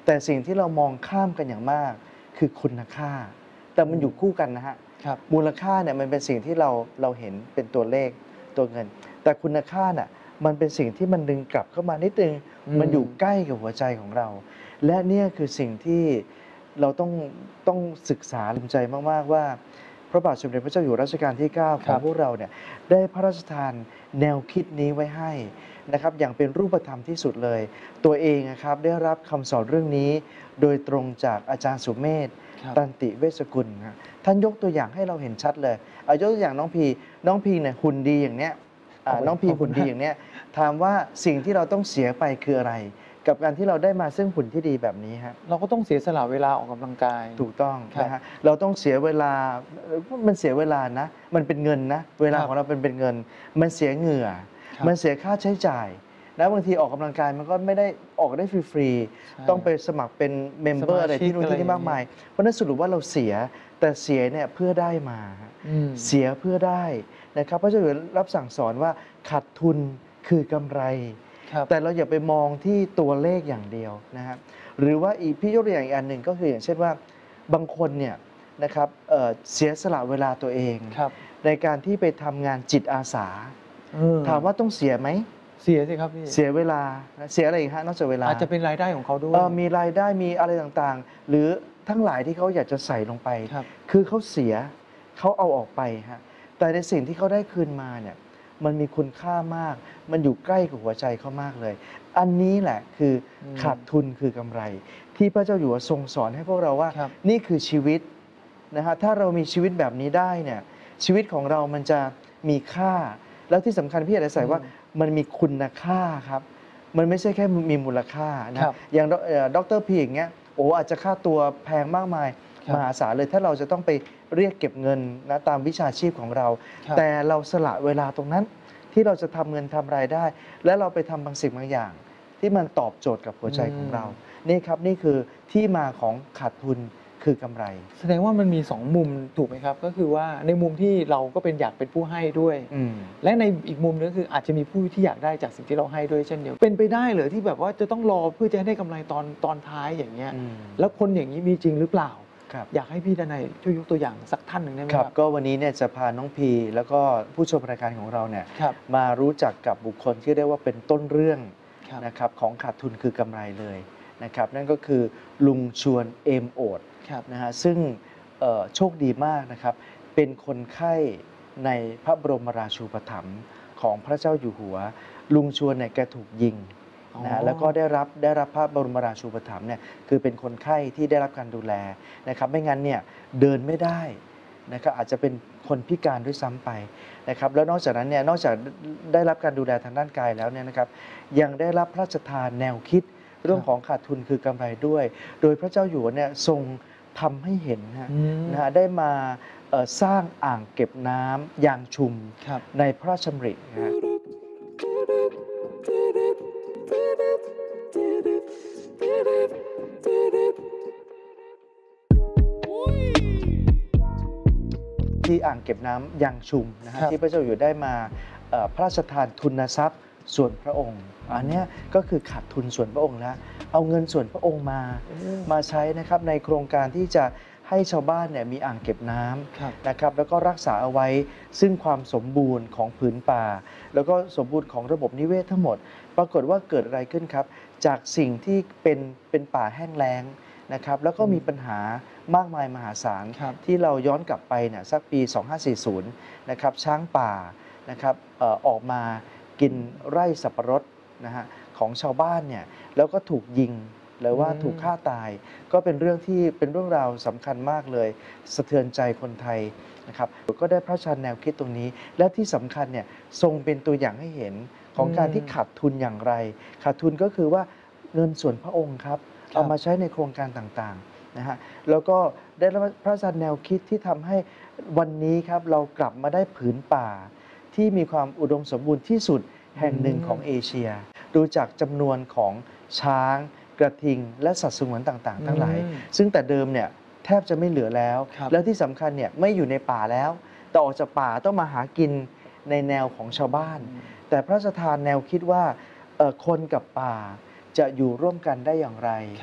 แต่สิ่งที่เรามองข้ามกันอย่างมากคือคุณค่าแต่มันอยู่คู่กันนะฮะมูลค่าเนี่ยมันเป็นสิ่งที่เราเห็นเป็นตัวเลขตัวเงินแต่คุณค่าน่ะมันเป็นสิ่งที่มันดึงกลับเข้ามานิดนึงมันอยู่ใกล้กับหัวใจของเราและเนี่ยคือสิ่งที่เราต้องศึกษาภูมิใจมากๆว่าพระบาทสมเด็จพระเจ้าอยู่หัวรัชกาลที่9ของพวกเราเนี่ยได้พระราชทานแนวคิดนี้ไว้ให้นะครับอย่างเป็นรูปธรรมที่สุดเลยตัวเองนะครับได้รับคำสอนเรื่องนี้โดยตรงจากอาจารย์สุเมธตันติเวชกุลครับท่านยกตัวอย่างให้เราเห็นชัดเลยยกตัวอย่างน้องพีเนี่ยหุ่นดีอย่างเนี้ยน้องพีหุ่นดีอย่างเนี้ยถามว่าสิ่งที่เราต้องเสียไปคืออะไรกับการที่เราได้มาซึ่งหุ่นที่ดีแบบนี้ฮะเราก็ต้องเสียสละเวลาออกกำลังกายถูกต้องนะฮะเราต้องเสียเวลามันเสียเวลานะมันเป็นเงินนะเวลาของเราเป็นเงินมันเสียเหงื่อมันเสียค่าใช้จ่ายนะบางทีออกกำลังกายมันก็ไม่ได้ออกได้ฟรีๆต้องไปสมัครเป็นเมมเบอร์อะไรที่นู่นที่นี่มากมายเพราะนั้นสรุปว่าเราเสียแต่เสียเนี่ยเพื่อได้มาเสียเพื่อได้นะครับพระเจ้าอยู่หัวรับสั่งสอนว่าขาดทุนคือกำไรแต่เราอย่าไปมองที่ตัวเลขอย่างเดียวนะครับหรือว่าพี่ยกตัวอย่างอีกอันหนึ่งก็คืออย่างเช่นว่าบางคนเนี่ยนะครับเสียสละเวลาตัวเองในการที่ไปทำงานจิตอาสาถามว่าต้องเสียไหมเสียสิครับพี่เสียเวลาเสียอะไรอีกฮะนอกจากเวลาอาจจะเป็นรายได้ของเขาด้วยมีรายได้มีอะไรต่างๆหรือทั้งหลายที่เขาอยากจะใส่ลงไปคือเขาเสียเขาเอาออกไปฮะแต่ในสิ่งที่เขาได้คืนมาเนี่ยมันมีคุณค่ามากมันอยู่ใกล้กับหัวใจเขามากเลยอันนี้แหละคือขาดทุนคือกำไรที่พระเจ้าอยู่หัวทรงสอนให้พวกเราว่านี่คือชีวิตนะฮะถ้าเรามีชีวิตแบบนี้ได้เนี่ยชีวิตของเรามันจะมีค่าแล้วที่สำคัญพี่อยากจะใส่ว่ามันมีคุณค่าครับมันไม่ใช่แค่มีมูลค่านะอย่างดร.พีอย่างเงี้ยโอ้อาจจะค่าตัวแพงมากมายมหาศาลเลยถ้าเราจะต้องไปเรียกเก็บเงินนะตามวิชาชีพของเราแต่เราสละเวลาตรงนั้นที่เราจะทำเงินทำรายได้และเราไปทำบางสิ่งบางอย่างที่มันตอบโจทย์กับหัวใจของเรานี่ครับนี่คือที่มาของขาดทุนคือกำไรแสดงว่ามันมี2มุมถูกไหมครับก็คือว่าในมุมที่เราก็เป็นอยากเป็นผู้ให้ด้วยและในอีกมุมนึงคืออาจจะมีผู้ที่อยากได้จากสิ่งที่เราให้ด้วยเช่นเดียวเป็นไปได้เหรอที่แบบว่าจะต้องรอเพื่อจะได้กำไรตอนท้ายอย่างเงี้ยแล้วคนอย่างนี้มีจริงหรือเปล่าอยากให้พี่ดนัยช่วยยกตัวอย่างสักท่านหนึ่งได้ไหมครับก็วันนี้เนี่ยจะพาน้องพีแล้วก็ผู้ชมรายการของเราเนี่ยมารู้จักกับบุคคลที่เรียกว่าเป็นต้นเรื่องนะครับของขาดทุนคือกำไรเลยนะครับนั่นก็คือลุงชวนเอมโอดนะฮะซึ่งโชคดีมากนะครับเป็นคนไข้ในพระบรมราชูปถัมภ์ของพระเจ้าอยู่หัวลุงชวนเนี่ยแกถูกยิงนะแล้วก็ได้รับพระบรมราชูปถัมภ์เนี่ยคือเป็นคนไข้ที่ได้รับการดูแลนะครับไม่งั้นเนี่ยเดินไม่ได้นะครับอาจจะเป็นคนพิการด้วยซ้ำไปนะครับแล้วนอกจากนั้นเนี่ยนอกจากได้รับการดูแลทางด้านกายแล้วเนี่ยนะครับยังได้รับพระราชทานแนวคิดเรื่องของขาดทุนคือกำไรด้วยโดยพระเจ้าอยู่หัวเนี่ยทรงทำให้เห็นนะฮะได้มาสร้างอ่างเก็บน้ำยางชุมในพระราชดำรินะที่อ่างเก็บน้ำยางชุมนะฮะที่พระเจ้าอยู่ได้มาพระราชทานทุนทรัพย์ส่วนพระองค์อันนี้ก็คือขาดทุนส่วนพระองค์แล้วเอาเงินส่วนพระองค์มาใช้นะครับในโครงการที่จะให้ชาวบ้านเนี่ยมีอ่างเก็บน้ำนะครับแล้วก็รักษาเอาไว้ซึ่งความสมบูรณ์ของผืนป่าแล้วก็สมบูรณ์ของระบบนิเวศทั้งหมดปรากฏว่าเกิดอะไรขึ้นครับจากสิ่งที่เป็นป่าแห้งแล้งนะครับแล้วก็มีปัญหามากมายมหาศาลที่เราย้อนกลับไปเนี่ยสักปี 2540 นะครับช้างป่านะครับออกมากินไร่สับปะรดนะฮะของชาวบ้านเนี่ยแล้วก็ถูกยิงหรือว่าถูกฆ่าตายก็เป็นเรื่องราวสำคัญมากเลยสะเทือนใจคนไทยนะครับก็ได้พระราชทานแนวคิดตรงนี้และที่สำคัญเนี่ยทรงเป็นตัวอย่างให้เห็นของการที่ขาดทุนอย่างไรขาดทุนก็คือว่าเงินส่วนพระองค์ครับเอามาใช้ในโครงการต่างๆนะฮะแล้วก็ได้พระราชทานแนวคิดที่ทำให้วันนี้ครับเรากลับมาได้ผืนป่าที่มีความอุดมสมบูรณ์ที่สุดแห่งหนึ่งของเอเชียดูจากจำนวนของช้างกระทิงและสัตว์สงวนต่างๆทั้งหลายซึ่งแต่เดิมเนี่ยแทบจะไม่เหลือแล้วแล้วที่สำคัญเนี่ยไม่อยู่ในป่าแล้วแต่ออกจากป่าต้องมาหากินในแนวของชาวบ้านแต่พระราชทานแนวคิดว่าคนกับป่าจะอยู่ร่วมกันได้อย่างไร